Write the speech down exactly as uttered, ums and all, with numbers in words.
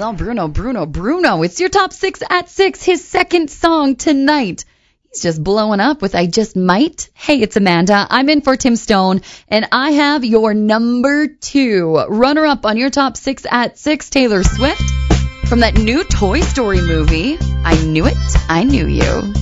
Oh, Bruno, Bruno, Bruno. It's your top six at six. His second song tonight. He's just blowing up with I Just Might. Hey, it's Amanda. I'm in for Tim Stone, and I have your number two runner-up on your top six at six, Taylor Swift, from that new Toy Story movie, I Knew It, I Knew You.